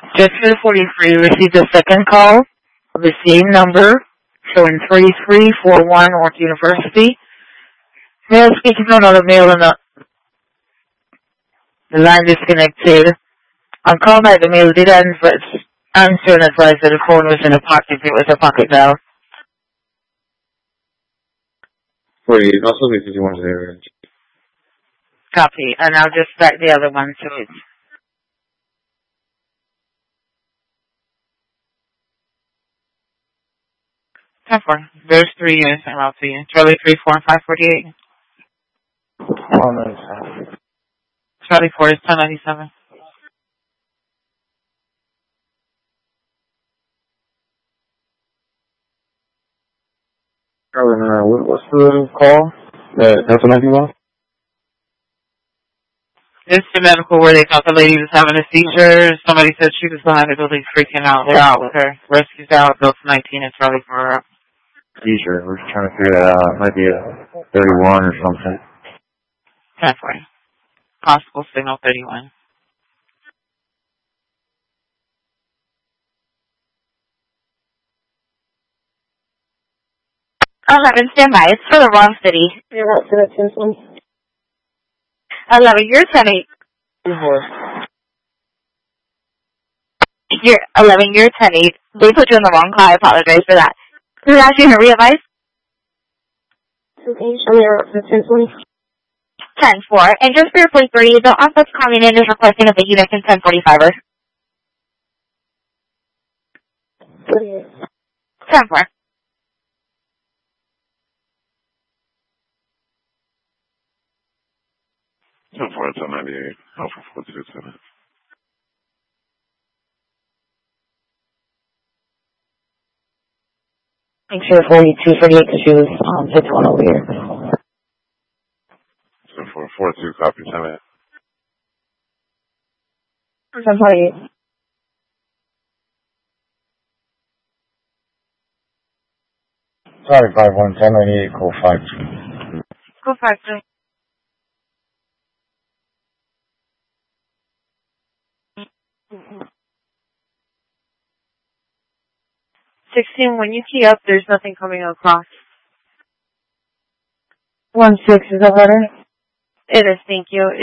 Just for the 43, received a second call of the same number, showing 3341 North University. Male speaking to another male in the line disconnected. On call back, the male did answer and advised that the phone was in a pocket. It was a pocket dial. 48, also be 51 Copy. And I'll just start the other one so it's 10-4. There's 3 units en route to you. Charlie 3, 4, and 548. 197. Charlie 4 is 1097. What's the call? That's what I do. It's the medical where they thought the lady was having a seizure. Somebody said she was behind the building freaking out. They're out with her. Rescue's out. Built 19 and Charlie 4 up. Seizure. We're just trying to figure that out. It might be a 31 or something. 10-4. Possible signal 31. Standby. It's for the wrong city. You're out for that 10-1. 11. You're 10-8. You're 11. You're 10-8. They put you in the wrong call. I apologize for that. Can I ask you to re-advise? So can you show me your out for 10-20? 10-4. And just for your 43, the office coming in is requesting of the unit in 1045er. 48. 10-4. So far, it's on 98. Alpha 427. Make sure 42, 48, because she was hit one over here. So for 42, copy 7. 48. Sorry, 51, 1098, call 52. Go 52. Mm-hmm. 16, when you key up, there's nothing coming across. 16, is that better? It is, thank you.